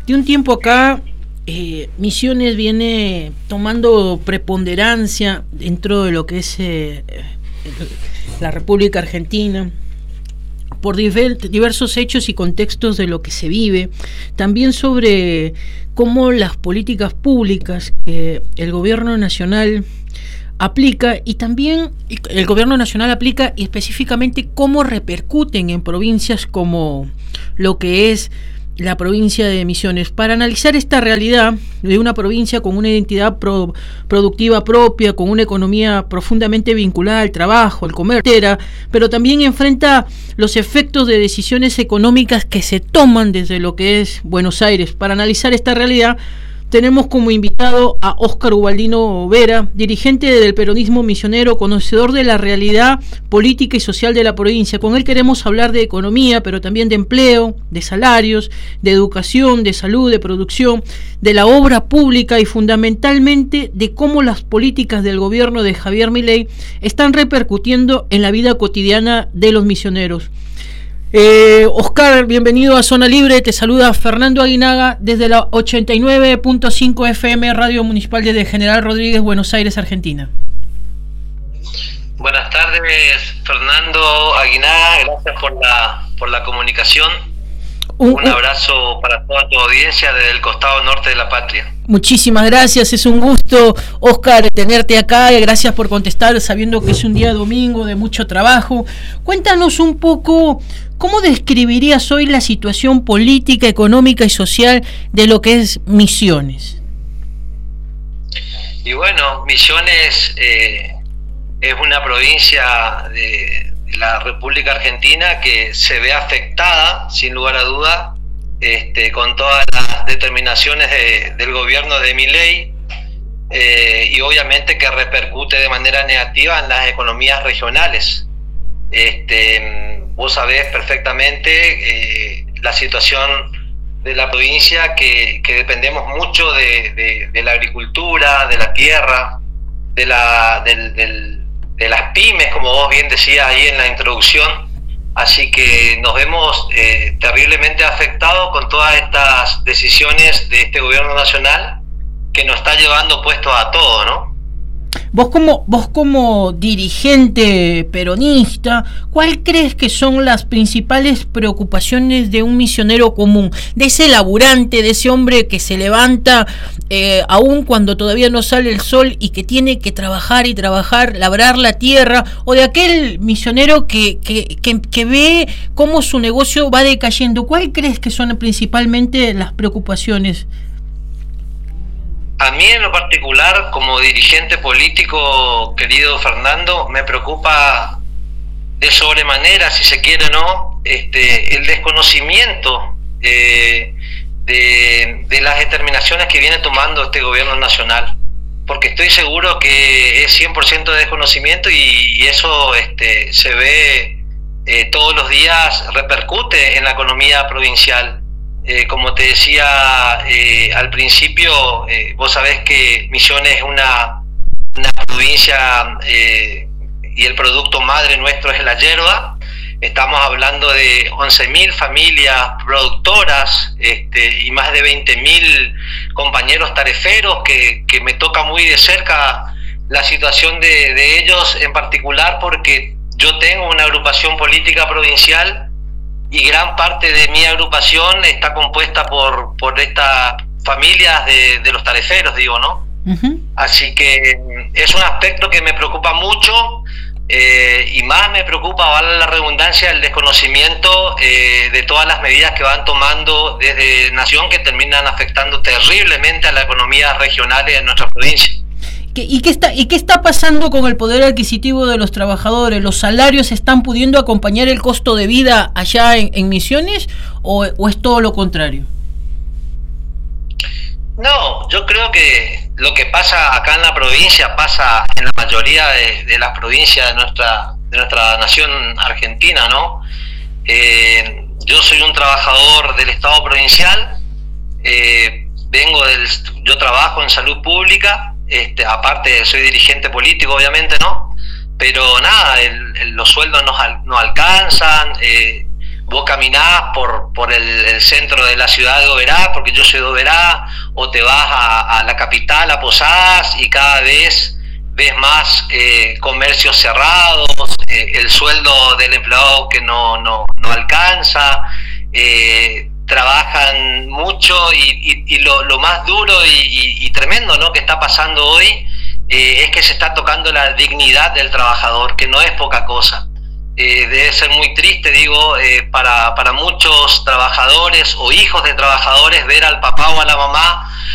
De un tiempo acá, Misiones viene tomando preponderancia dentro de lo que es la República Argentina, por diversos hechos y contextos de lo que se vive, también sobre cómo las políticas públicas que el gobierno nacional aplica y también el gobierno nacional aplica y específicamente cómo repercuten en provincias como lo que es la provincia de Misiones. Para analizar esta realidad de una provincia con una identidad productiva propia, con una economía profundamente vinculada al trabajo, al comercio, pero también enfrenta los efectos de decisiones económicas que se toman desde lo que es Buenos Aires. Para analizar esta realidad tenemos como invitado a Óscar Ubaldino Vera, dirigente del peronismo misionero, conocedor de la realidad política y social de la provincia. Con él queremos hablar de economía, pero también de empleo, de salarios, de educación, de salud, de producción, de la obra pública y fundamentalmente de cómo las políticas del gobierno de Javier Milei están repercutiendo en la vida cotidiana de los misioneros. Óscar, bienvenido a Zona Libre, te saluda Fernando Aguinaga desde la 89.5 FM Radio Municipal de General Rodríguez, Buenos Aires, Argentina. Buenas tardes, Fernando Aguinaga, gracias por la comunicación. Un abrazo para toda tu audiencia desde el costado norte de la patria. Muchísimas gracias, es un gusto, Óscar, tenerte acá, y gracias por contestar sabiendo que es un día domingo de mucho trabajo. Cuéntanos un poco, ¿cómo describirías hoy la situación política, económica y social de lo que es Misiones? Y bueno, Misiones es una provincia de la República Argentina que se ve afectada, sin lugar a duda, con todas las determinaciones del gobierno de Milei, y obviamente que repercute de manera negativa en las economías regionales. Vos sabés perfectamente la situación de la provincia, que dependemos mucho de la agricultura, de la tierra, de las pymes, como vos bien decías ahí en la introducción. Así que nos vemos terriblemente afectados con todas estas decisiones de este gobierno nacional que nos está llevando puestos a todo, ¿no? Vos como dirigente peronista, ¿cuál crees que son las principales preocupaciones de un misionero común? De ese laburante, de ese hombre que se levanta aún cuando todavía no sale el sol y que tiene que trabajar y trabajar, labrar la tierra, o de aquel misionero que ve cómo su negocio va decayendo. ¿Cuál crees que son principalmente las preocupaciones? A mí en lo particular, como dirigente político, querido Fernando, me preocupa de sobremanera, si se quiere o no, el desconocimiento de las determinaciones que viene tomando este gobierno nacional, porque estoy seguro que es 100% de desconocimiento y eso se ve todos los días, repercute en la economía provincial. Como te decía al principio, vos sabés que Misiones es una provincia y el producto madre nuestro es la yerba. Estamos hablando de 11.000 familias productoras y más de 20.000 compañeros tareferos que me toca muy de cerca la situación de ellos en particular, porque yo tengo una agrupación política provincial y gran parte de mi agrupación está compuesta por estas familias de los tareferos, digo, ¿no? Uh-huh. Así que es un aspecto que me preocupa mucho, y más me preocupa, vale la redundancia, el desconocimiento de todas las medidas que van tomando desde Nación, que terminan afectando terriblemente a las economías regionales de nuestra provincia. ¿Y qué está pasando con el poder adquisitivo de los trabajadores? ¿Los salarios están pudiendo acompañar el costo de vida allá en Misiones o es todo lo contrario? No, yo creo que lo que pasa acá en la provincia pasa en la mayoría de las provincias de nuestra nación argentina, ¿no? Yo soy un trabajador del Estado provincial, yo trabajo en salud pública. Aparte soy dirigente político, obviamente, ¿no? Pero nada, los sueldos no alcanzan, vos caminás por el centro de la ciudad de Oberá, porque yo soy de Oberá, o te vas a la capital, a Posadas, y cada vez ves más comercios cerrados, el sueldo del empleado que no alcanza, trabajan mucho, y lo más duro y tremendo, ¿no?, que está pasando hoy, es que se está tocando la dignidad del trabajador, que no es poca cosa. Debe ser muy triste, digo, para muchos trabajadores o hijos de trabajadores, ver al papá o a la mamá